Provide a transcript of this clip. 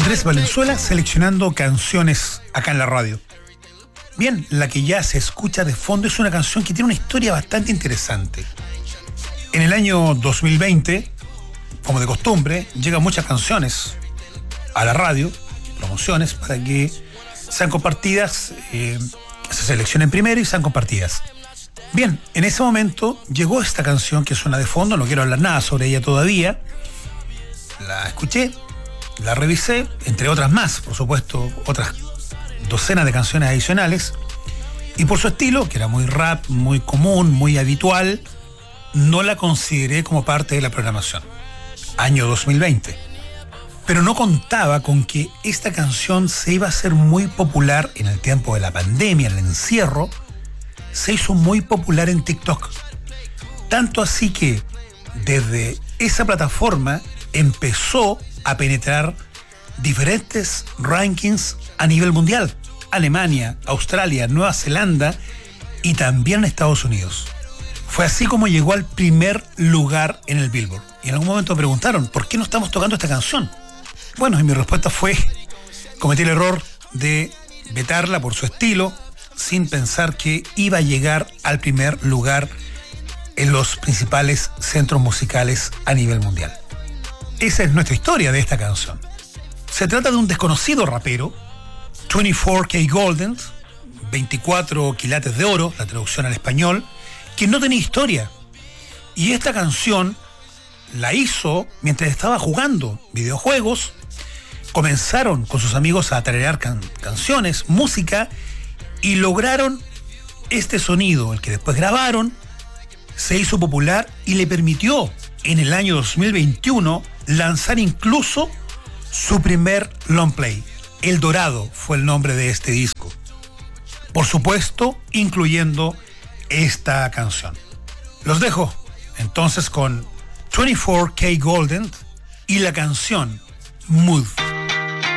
Andrés Valenzuela seleccionando canciones acá en la radio. Bien, la que ya se escucha de fondo es una canción que tiene una historia bastante interesante. En el año 2020, como de costumbre, llegan muchas canciones a la radio, promociones, para que sean compartidas, se seleccionen primero y sean compartidas. Bien, en ese momento llegó esta canción que suena de fondo, no quiero hablar nada sobre ella todavía. La escuché, la revisé, entre otras más, por supuesto, otras docenas de canciones adicionales, y por su estilo, que era muy rap, muy común, muy habitual, no la consideré como parte de la programación. Año 2020. Pero no contaba con que esta canción se iba a hacer muy popular en el tiempo de la pandemia, el encierro. Se hizo muy popular en TikTok. Tanto así que desde esa plataforma empezó a penetrar diferentes rankings a nivel mundial. Alemania, Australia, Nueva Zelanda y también Estados Unidos. Fue así como llegó al primer lugar en el Billboard. Y en algún momento me preguntaron, ¿por qué no estamos tocando esta canción? Bueno, y mi respuesta fue, cometí el error de vetarla por su estilo, sin pensar que iba a llegar al primer lugar en los principales centros musicales a nivel mundial. Esa es nuestra historia de esta canción. Se trata de un desconocido rapero, 24K Golden, 24 quilates de oro, la traducción al español, que no tenía historia. Y esta canción la hizo mientras estaba jugando videojuegos. Comenzaron con sus amigos a tararear canciones, música, y lograron este sonido, el que después grabaron, se hizo popular y le permitió en el año 2021 lanzar incluso su primer long play. El Dorado fue el nombre de este disco. Por supuesto, incluyendo esta canción. Los dejo entonces con 24K Golden y la canción Mood.